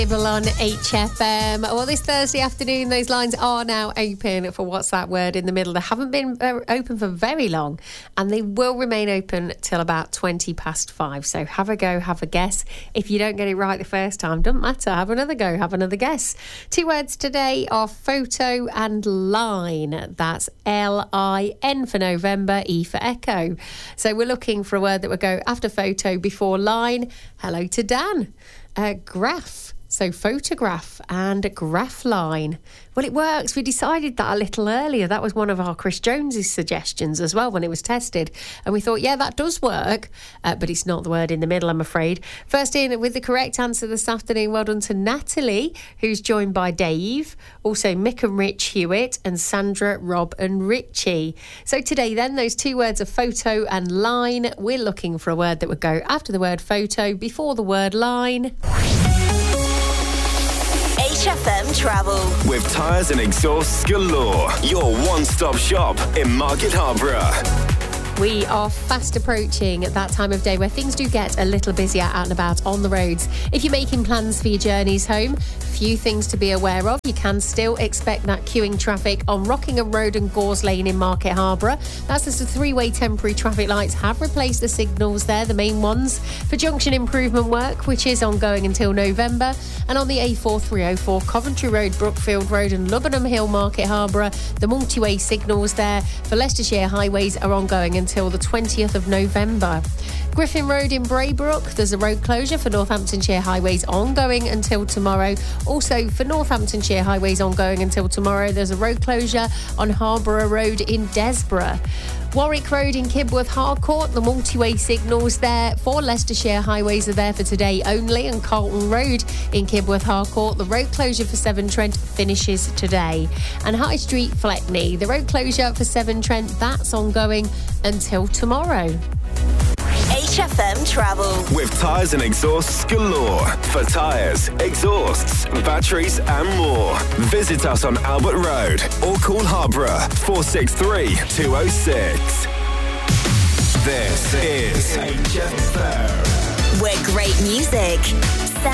On HFM. Well, this Thursday afternoon, those lines are now open for What's That Word in the Middle. They haven't been open for very long, and they will remain open till about 5:20. So have a go, have a guess. If you don't get it right the first time, doesn't matter. Have another go, have another guess. 2 words today are photo and line. That's L-I-N for November, E for Echo. So we're looking for a word that would go after photo, before line. Hello to Dan. Graph. So photograph and graph line. Well, it works. We decided that a little earlier. That was one of our Chris Jones's suggestions as well when it was tested. And we thought, yeah, that does work. But it's not the word in the middle, I'm afraid. First in with the correct answer this afternoon. Well done to Natalie, who's joined by Dave. Also Mick and Rich Hewitt, and Sandra, Rob and Richie. So today then, those 2 words are photo and line. We're looking for a word that would go after the word photo, before the word line. HFM Travel with tyres and exhausts galore. Your one-stop shop in Market Harborough. We are fast approaching at that time of day where things do get a little busier out and about on the roads. If you're making plans for your journeys home, few things to be aware of. You can still expect that queuing traffic on Rockingham Road and Gores Lane in Market Harborough. That's as the 3-way temporary traffic lights have replaced the signals there, the main ones, for junction improvement work, which is ongoing until November. And on the A4304 Coventry Road, Brookfield Road and Lubbenham Hill, Market Harborough, the multi-way signals there for Leicestershire highways are ongoing until the 20th of November. Griffin Road in Braybrook, there's a road closure for Northamptonshire highways ongoing until tomorrow. Also for Northamptonshire highways ongoing until tomorrow, there's a road closure on Harborough Road in Desborough. Warwick Road in Kibworth Harcourt, the multi-way signals there for Leicestershire highways are there for today only. And Carlton Road in Kibworth Harcourt, the road closure for Severn Trent finishes today. And High Street Fleckney, the road closure for Severn Trent, that's ongoing until tomorrow. HFM Travel with tyres and exhausts galore. For tyres, exhausts, batteries and more. Visit us on Albert Road or call Harborough 463 206. This is HFM. where great music